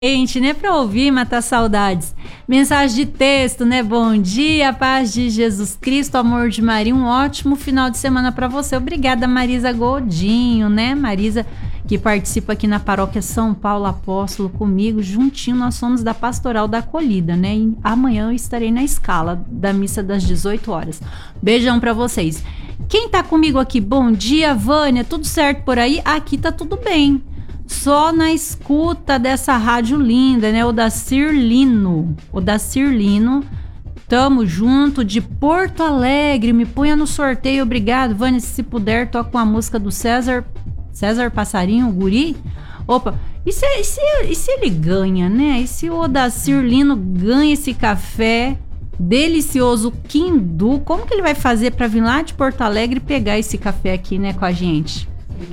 Gente, né, para ouvir, matar saudades. Mensagem de texto, né? Bom dia, paz de Jesus Cristo, amor de Maria, um ótimo final de semana para você. Obrigada, Marisa Godinho, né? Marisa que participa aqui na Paróquia São Paulo Apóstolo comigo, juntinho nós somos da Pastoral da Acolhida, né? E amanhã eu estarei na escala da missa das 18 horas. Beijão para vocês. Quem tá comigo aqui? Bom dia, Vânia, tudo certo por aí? Aqui tá tudo bem. Só na escuta dessa rádio linda, né? O da Cirlino. Tamo junto de Porto Alegre. Me ponha no sorteio, obrigado. Vânia, se puder, toca uma música do César Passarinho, o Guri. Opa, e se ele ganha, né? E se o Odacir Lino ganha esse café delicioso Quindu, como que ele vai fazer para vir lá de Porto Alegre e pegar esse café aqui, né, com a gente?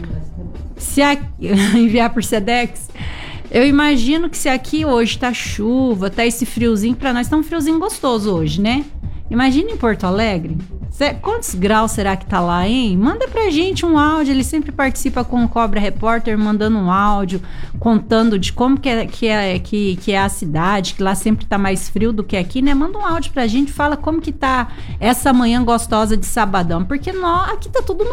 Se enviar por Sedex, eu imagino que se aqui hoje tá chuva, tá esse friozinho, pra nós tá um friozinho gostoso hoje, né? Imagina em Porto Alegre, quantos graus será que tá lá, hein? Manda pra gente um áudio, ele sempre participa com o Cobra Repórter, mandando um áudio, contando de como que é a cidade, que lá sempre tá mais frio do que aqui, né? Manda um áudio pra gente, fala como que tá essa manhã gostosa de sabadão, porque aqui tá tudo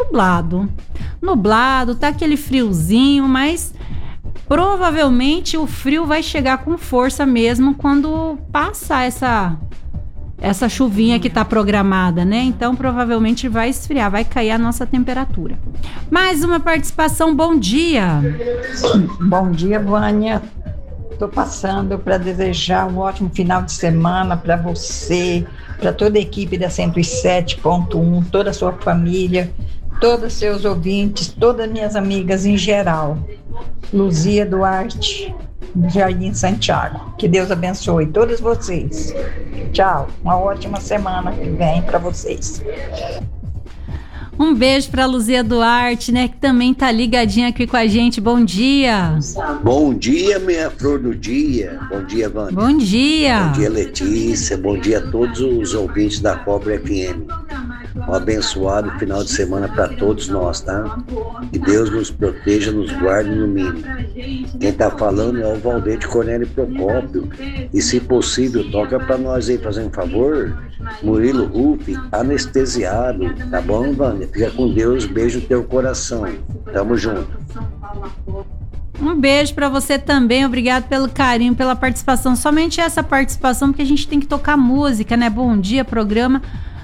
nublado, tá aquele friozinho, mas provavelmente o frio vai chegar com força mesmo quando passar essa chuvinha que tá programada, né? Então, provavelmente vai esfriar, vai cair a nossa temperatura. Mais uma participação, bom dia. Bom dia, Vânia. Tô passando para desejar um ótimo final de semana para você, para toda a equipe da 107.1, toda a sua família, todos os seus ouvintes, todas as minhas amigas em geral. Luzia Duarte, Jardim Santiago. Que Deus abençoe todos vocês. Tchau. Uma ótima semana que vem para vocês. Um beijo para Luzia Duarte, né, que também tá ligadinha aqui com a gente. Bom dia. Bom dia, minha flor do dia. Bom dia, Vânia. Bom dia. Bom dia, Letícia. Bom dia a todos os ouvintes da Cobra FM. Um abençoado final de semana para todos nós, tá? Que Deus nos proteja, nos guarde no mínimo. Quem tá falando é o Valdete Cornélio Procópio. E se possível, toca para nós aí, fazer um favor. Murilo Ruff, anestesiado. Tá bom, Vânia? Fica com Deus, beijo no teu coração. Tamo junto. Um beijo para você também, obrigado pelo carinho, pela participação. Somente essa participação, porque a gente tem que tocar música, né? Bom dia, programa.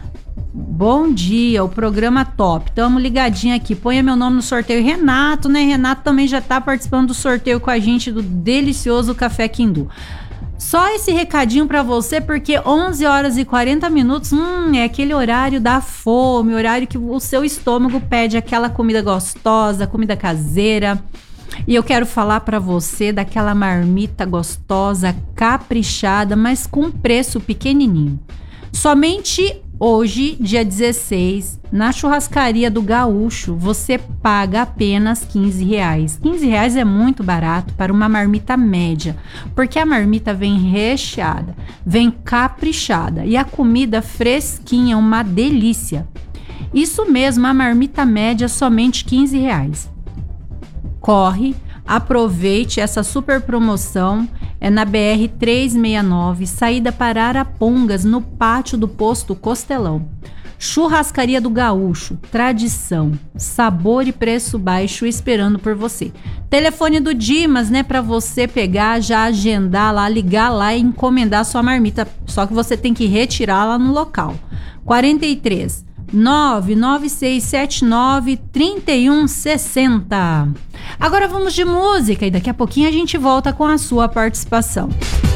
Bom dia, o programa top. Tamo ligadinho aqui. Ponha meu nome no sorteio. Renato, né? Renato também já tá participando do sorteio com a gente do delicioso Café Quindu. Só esse recadinho pra você, porque 11 horas e 40 minutos, é aquele horário da fome, horário que o seu estômago pede aquela comida gostosa, comida caseira. E eu quero falar pra você daquela marmita gostosa, caprichada, mas com preço pequenininho. Somente hoje, dia 16, na churrascaria do Gaúcho, você paga apenas R$15. R$15 é muito barato para uma marmita média, porque a marmita vem recheada, vem caprichada e a comida fresquinha, uma delícia. Isso mesmo, a marmita média somente R$15. Corre, aproveite essa super promoção. É na BR 369, saída para Arapongas, no pátio do posto Costelão. Churrascaria do Gaúcho, tradição, sabor e preço baixo esperando por você. Telefone do Dimas, né, para você pegar, já agendar lá, ligar lá e encomendar sua marmita. Só que você tem que retirá-la no local. 43 99679 3160. Agora vamos de música e daqui a pouquinho a gente volta com a sua participação.